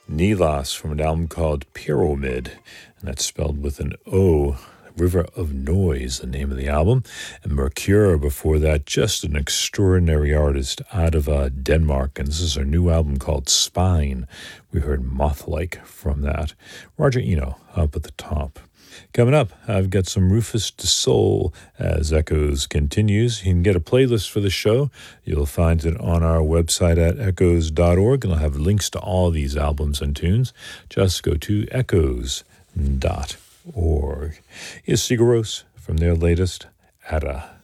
Nilas from an album called Pyramid, and that's spelled with an O. River of Noise, the name of the album. And Mercure before that, just an extraordinary artist out of Denmark. And this is her new album called Spine. We heard Moth-like from that. Roger Eno up at the top. Coming up, I've got some Rufus Du Sol as Echoes continues. You can get a playlist for the show. You'll find it on our website at echoes.org, and I'll have links to all these albums and tunes. Just go to echoes.org. Here's Sigur Rós from their latest, Ada.